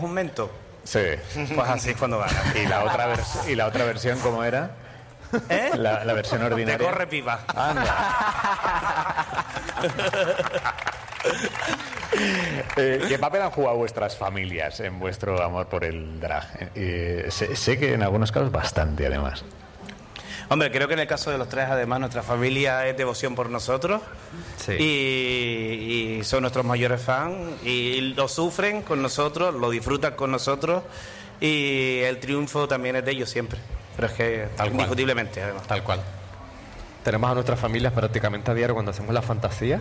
un mento. Sí. Pues así es cuando gana. ¿Y la otra versión cómo era? ¿Eh? La versión ordinaria. Te corre pipa. ¿Qué papel han jugado vuestras familias en vuestro amor por el drag? Sé que en algunos casos bastante, además. Hombre, creo que en el caso de los tres, además, nuestra familia es devoción por nosotros. Sí. Y son nuestros mayores fans. Y lo sufren con nosotros, lo disfrutan con nosotros. Y el triunfo también es de ellos siempre. Pero es que, indiscutiblemente, además. Tal cual. Tenemos a nuestras familias prácticamente a diario cuando hacemos la fantasía.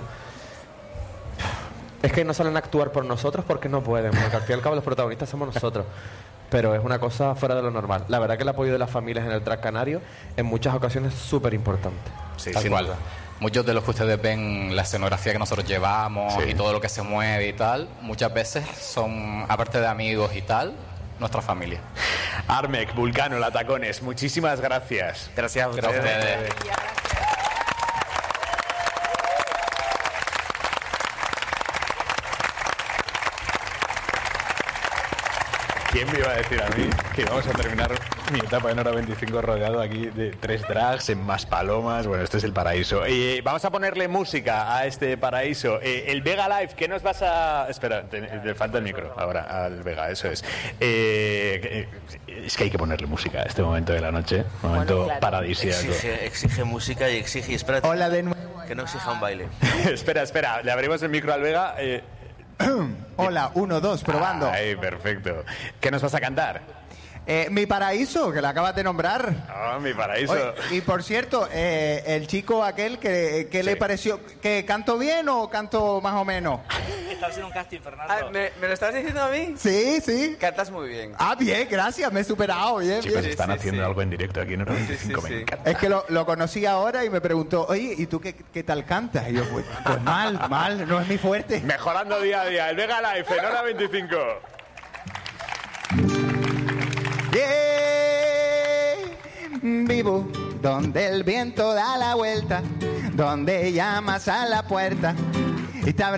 Es que no salen a actuar por nosotros porque no pueden, porque al fin y al cabo los protagonistas somos nosotros. Pero es una cosa fuera de lo normal. La verdad que el apoyo de las familias en el drag canario en muchas ocasiones es súper importante. Sí, Tal sin cual. duda. Muchos de los que ustedes ven, la escenografía que nosotros llevamos Sí. y todo lo que se mueve y tal, muchas veces son, aparte de amigos y tal, nuestra familia. Armec, Vulcano, Latacones, muchísimas gracias. Gracias a Gracias a ustedes. ustedes. ¿Quién me iba a decir a mí que vamos a terminar mi etapa en Hora 25 rodeado aquí de 3 drags en Maspalomas? Bueno, este es el paraíso. Vamos a ponerle música a este paraíso. El Vega Live, ¿qué nos vas a...? Espera, te falta el micro ahora al Vega, eso es. Es que hay que ponerle música a este momento de la noche, momento Bueno, claro. paradisíaco. Exige música y exige, espérate, Hola de nuevo. que no exija un baile. Espera, le abrimos el micro al Vega. Hola, 1, 2, probando. Ay, perfecto. ¿Qué nos vas a cantar? Mi paraíso, que lo acabas de nombrar. Ah, mi paraíso. Oye, y por cierto, el chico aquel, ¿qué le pareció? ¿Que canto bien o canto más o menos? Estás en un casting, Fernando. ¿Me lo estás diciendo a mí? Sí, sí. Cantas muy bien. Ah, bien, gracias, me he superado, bien, Chicos, bien. están haciendo algo en directo aquí en Hora 25, me encanta. Es que lo conocí ahora y me preguntó, oye, ¿y tú qué tal cantas? Y yo, pues mal, no es mi fuerte. Mejorando día a día. El Vega Live en Hora 25. Vivo donde el viento da la vuelta, donde llamas a la puerta y te abre